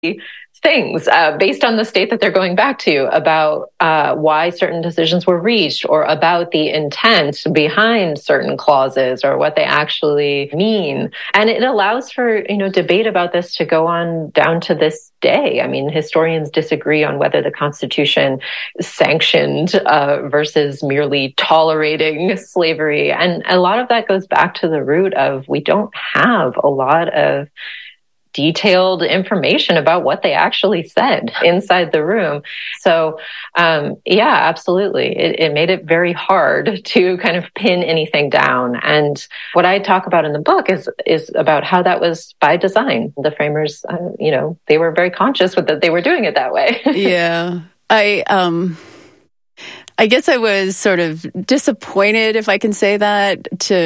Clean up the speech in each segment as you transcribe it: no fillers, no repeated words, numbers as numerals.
things based on the state that they're going back to about why certain decisions were reached or about the intent behind certain clauses or what they actually mean. And it allows for, debate about this to go on down to this day. I mean, historians disagree on whether the Constitution sanctioned versus merely tolerating slavery. And a lot of that goes back to the root of we don't have a lot of detailed information about what they actually said inside the room. So, absolutely. It made it very hard to kind of pin anything down. And what I talk about in the book is about how that was by design. The framers, they were very conscious that they were doing it that way. Yeah. I guess I was sort of disappointed, if I can say that,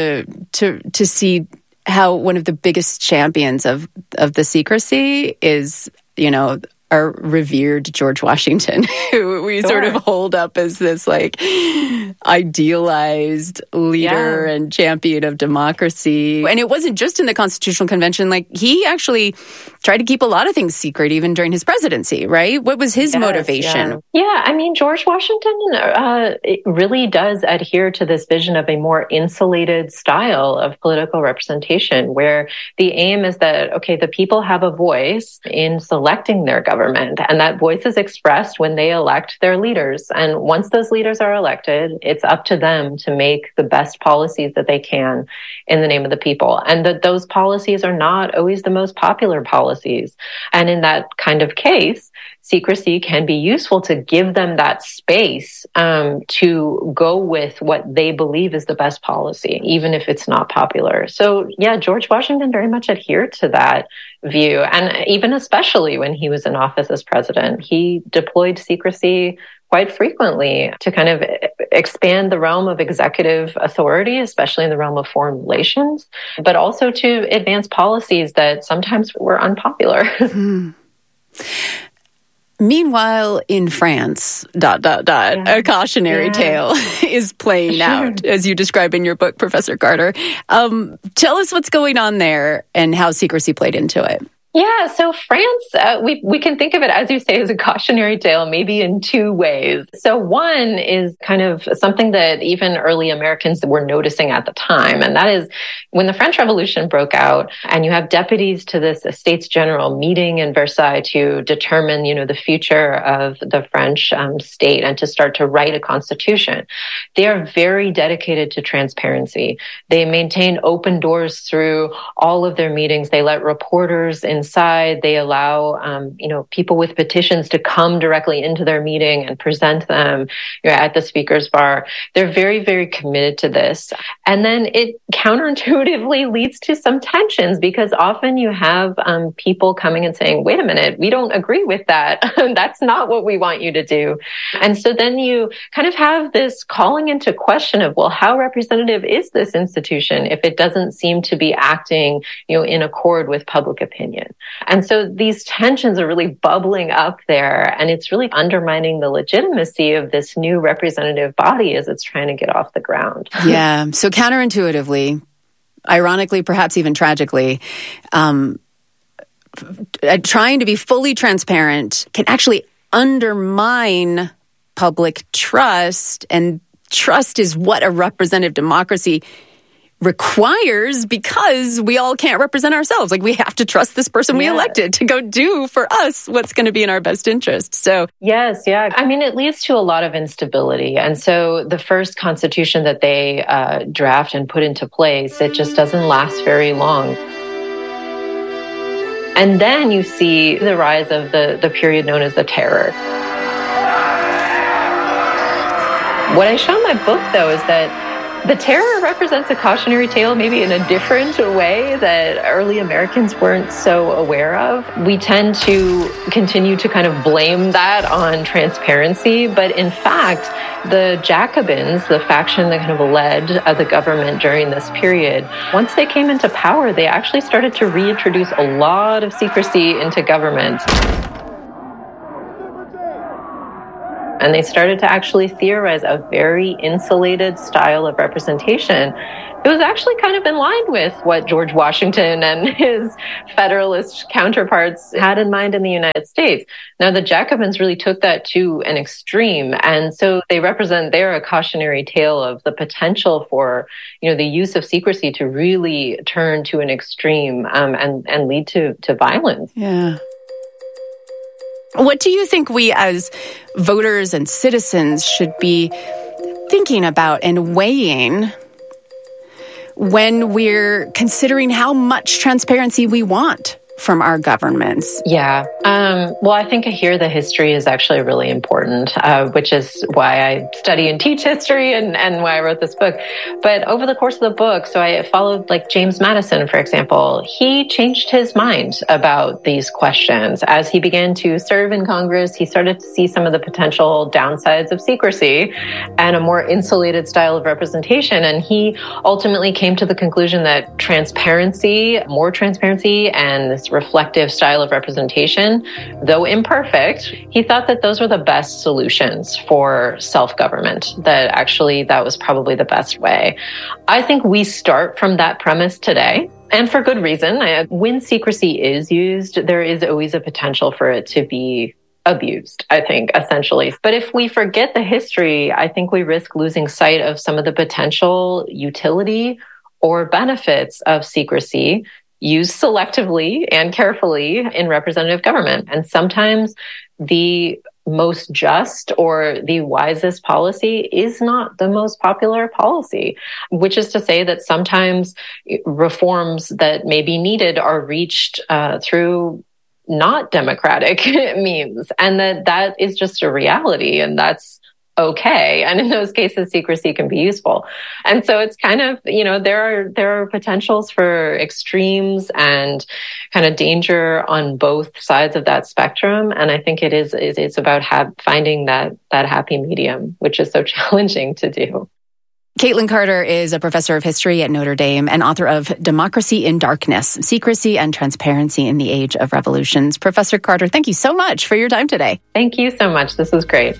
to see how one of the biggest champions of the secrecy is, our revered George Washington, who we sort of hold up as this idealized leader and champion of democracy. And it wasn't just in the Constitutional Convention. He actually tried to keep a lot of things secret, even during his presidency, right? What was his motivation? Yeah, I mean, George Washington really does adhere to this vision of a more insulated style of political representation, where the aim is that, the people have a voice in selecting their government. And that voice is expressed when they elect their leaders. And once those leaders are elected, it's up to them to make the best policies that they can in the name of the people. And that those policies are not always the most popular policies. And in that kind of case, secrecy can be useful to give them that space to go with what they believe is the best policy, even if it's not popular. So, George Washington very much adhered to that view. And even especially when he was in office as president, he deployed secrecy quite frequently to kind of expand the realm of executive authority, especially in the realm of foreign relations, but also to advance policies that sometimes were unpopular. Meanwhile, in France, a cautionary tale is playing out, as you describe in your book, Professor Carter. Tell us what's going on there and how secrecy played into it. Yeah, so France, we can think of it, as you say, as a cautionary tale, maybe in two ways. So one is kind of something that even early Americans were noticing at the time, and that is when the French Revolution broke out and you have deputies to this Estates General meeting in Versailles to determine, the future of the French state and to start to write a constitution. They are very dedicated to transparency. They maintain open doors through all of their meetings. They let reporters inside. They allow, people with petitions to come directly into their meeting and present them at the speaker's bar. They're very, very committed to this. And then it counterintuitively leads to some tensions because often you have people coming and saying, wait a minute, we don't agree with that. That's not what we want you to do. And so then you kind of have this calling into question of, well, how representative is this institution if it doesn't seem to be acting, in accord with public opinion? And so these tensions are really bubbling up there, and it's really undermining the legitimacy of this new representative body as it's trying to get off the ground. Yeah. So counterintuitively, ironically, perhaps even tragically, trying to be fully transparent can actually undermine public trust, and trust is what a representative democracy requires because we all can't represent ourselves. We have to trust this person we elected to go do for us what's going to be in our best interest. So yes, yeah. I mean, it leads to a lot of instability. And so the first constitution that they draft and put into place, it just doesn't last very long. And then you see the rise of the period known as the Terror. What I show in my book, though, is that the Terror represents a cautionary tale maybe in a different way that early Americans weren't so aware of. We tend to continue to kind of blame that on transparency, but in fact, the Jacobins, the faction that kind of led the government during this period, once they came into power, they actually started to reintroduce a lot of secrecy into government. And they started to actually theorize a very insulated style of representation. It was actually kind of in line with what George Washington and his Federalist counterparts had in mind in the United States. Now, the Jacobins really took that to an extreme. And so they're a cautionary tale of the potential for, the use of secrecy to really turn to an extreme and lead to violence. Yeah. What do you think we as voters and citizens should be thinking about and weighing when we're considering how much transparency we want from our governments? Yeah. Well, I think here the history is actually really important, which is why I study and teach history and why I wrote this book. But over the course of the book, so I followed like James Madison, for example. He changed his mind about these questions. As he began to serve in Congress, he started to see some of the potential downsides of secrecy and a more insulated style of representation. And he ultimately came to the conclusion that more transparency, and this reflective style of representation, though imperfect, he thought that those were the best solutions for self-government, that was probably the best way. I think we start from that premise today. And for good reason. When secrecy is used, there is always a potential for it to be abused, I think, essentially. But if we forget the history, I think we risk losing sight of some of the potential utility or benefits of secrecy used selectively and carefully in representative government. And sometimes the most just or the wisest policy is not the most popular policy, which is to say that sometimes reforms that may be needed are reached through not democratic means, and that is just a reality, and that's okay. And in those cases, secrecy can be useful. And so it's kind of, there are potentials for extremes and kind of danger on both sides of that spectrum. And I think it's about finding that happy medium, which is so challenging to do. Caitlin Carter is a professor of history at Notre Dame and author of Democracy in Darkness, Secrecy and Transparency in the Age of Revolutions. Professor Carter, thank you so much for your time today. Thank you so much. This was great.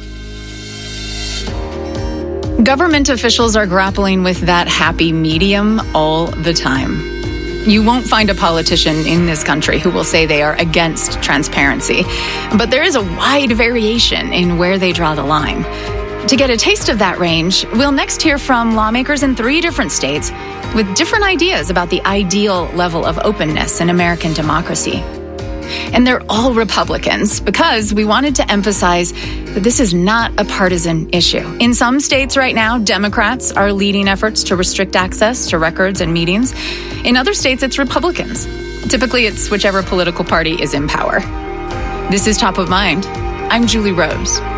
Government officials are grappling with that happy medium all the time. You won't find a politician in this country who will say they are against transparency, but there is a wide variation in where they draw the line. To get a taste of that range, we'll next hear from lawmakers in 3 different states with different ideas about the ideal level of openness in American democracy. And they're all Republicans because we wanted to emphasize that this is not a partisan issue. In some states right now, Democrats are leading efforts to restrict access to records and meetings. In other states, it's Republicans. Typically, it's whichever political party is in power. This is Top of Mind. I'm Julie Rose.